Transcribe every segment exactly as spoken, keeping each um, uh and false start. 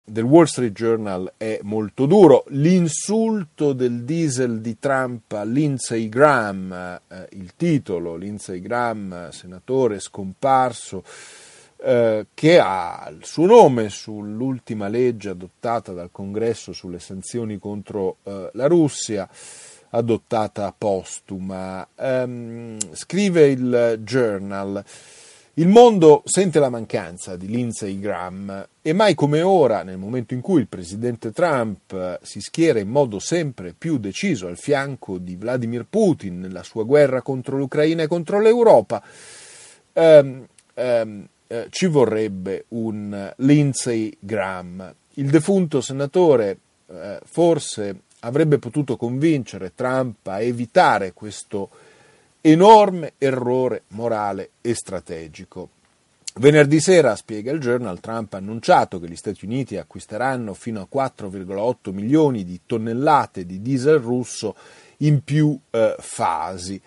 del Wall Street Journal è molto duro. L'insulto del diesel di Trump a Lindsey Graham, eh, il titolo, Lindsey Graham, senatore scomparso, eh, che ha il suo nome sull'ultima legge adottata dal Congresso sulle sanzioni contro eh, la Russia, adottata postuma. Um, scrive il Journal: il mondo sente la mancanza di Lindsey Graham e mai come ora, nel momento in cui il presidente Trump si schiera in modo sempre più deciso al fianco di Vladimir Putin nella sua guerra contro l'Ucraina e contro l'Europa, um, um, eh, ci vorrebbe un Lindsey Graham. Il defunto senatore eh, forse avrebbe potuto convincere Trump a evitare questo enorme errore morale e strategico. Venerdì sera, spiega il Journal, Trump ha annunciato che gli Stati Uniti acquisteranno fino a quattro virgola otto milioni di tonnellate di diesel russo in più eh, fasi.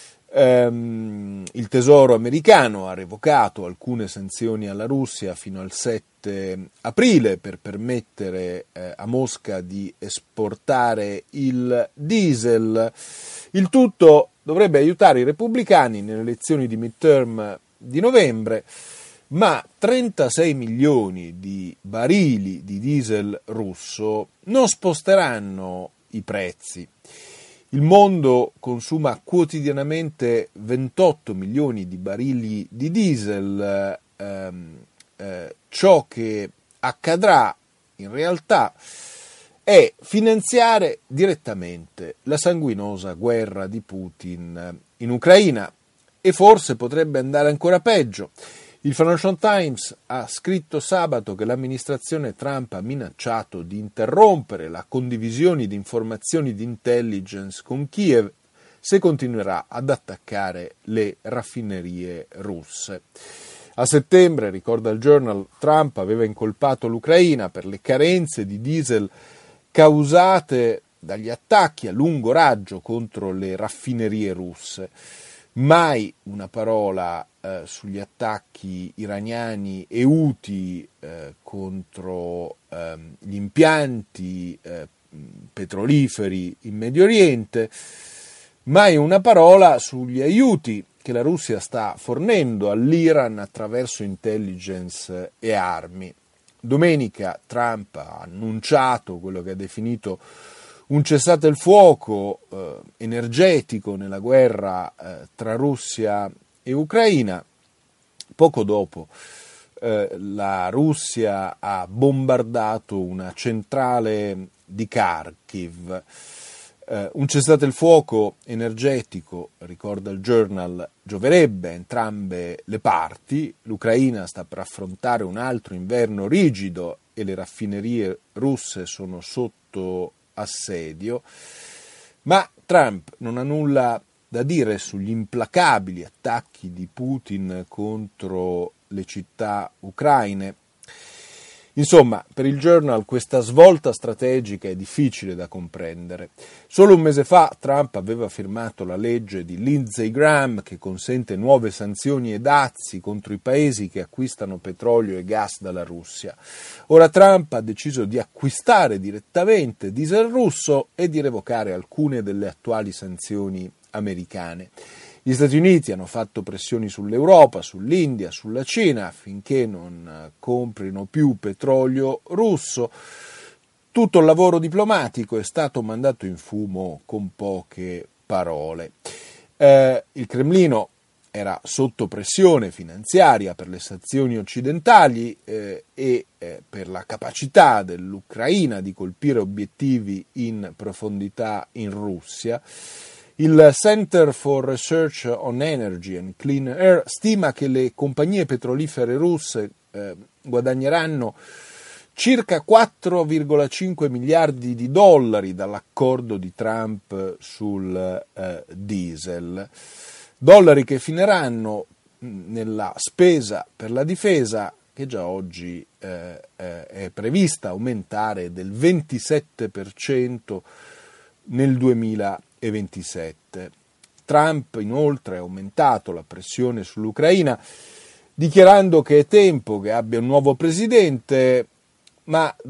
Um, il Tesoro americano ha revocato alcune sanzioni alla Russia fino al sette aprile per permettere eh, a Mosca di esportare il diesel. Il tutto dovrebbe aiutare i repubblicani nelle elezioni di midterm di novembre, ma trentasei milioni di barili di diesel russo non sposteranno i prezzi. Il mondo consuma quotidianamente ventotto milioni di barili di diesel. Ehm, eh, ciò che accadrà in realtà è finanziare direttamente la sanguinosa guerra di Putin in Ucraina, e forse potrebbe andare ancora peggio. Il Financial Times ha scritto sabato che l'amministrazione Trump ha minacciato di interrompere la condivisione di informazioni di intelligence con Kiev se continuerà ad attaccare le raffinerie russe. A settembre, ricorda il Journal, Trump aveva incolpato l'Ucraina per le carenze di diesel causate dagli attacchi a lungo raggio contro le raffinerie russe. Mai una parola eh, sugli attacchi iraniani e Houthi eh, contro eh, gli impianti eh, petroliferi in Medio Oriente, mai una parola sugli aiuti che la Russia sta fornendo all'Iran attraverso intelligence e armi. Domenica Trump ha annunciato quello che ha definito un cessate il fuoco eh, energetico nella guerra eh, tra Russia e Ucraina. Poco dopo eh, la Russia ha bombardato una centrale di Kharkiv. Eh, un cessate il fuoco energetico, ricorda il Journal, gioverebbe a entrambe le parti. L'Ucraina sta per affrontare un altro inverno rigido e le raffinerie russe sono sotto assedio, ma Trump non ha nulla da dire sugli implacabili attacchi di Putin contro le città ucraine. Insomma, per il Journal questa svolta strategica è difficile da comprendere. Solo un mese fa Trump aveva firmato la legge di Lindsey Graham che consente nuove sanzioni e dazi contro i paesi che acquistano petrolio e gas dalla Russia. Ora Trump ha deciso di acquistare direttamente diesel russo e di revocare alcune delle attuali sanzioni americane. Gli Stati Uniti hanno fatto pressioni sull'Europa, sull'India, sulla Cina affinché non comprino più petrolio russo. Tutto il lavoro diplomatico è stato mandato in fumo con poche parole. Eh, il Cremlino era sotto pressione finanziaria per le sanzioni occidentali eh, e eh, per la capacità dell'Ucraina di colpire obiettivi in profondità in Russia. Il Center for Research on Energy and Clean Air stima che le compagnie petrolifere russe eh, guadagneranno circa quattro virgola cinque miliardi di dollari dall'accordo di Trump sul eh, diesel, dollari che finiranno nella spesa per la difesa, che già oggi eh, eh, è prevista aumentare del ventisette per cento nel duemilaventisette. Trump inoltre ha aumentato la pressione sull'Ucraina, dichiarando che è tempo che abbia un nuovo presidente, ma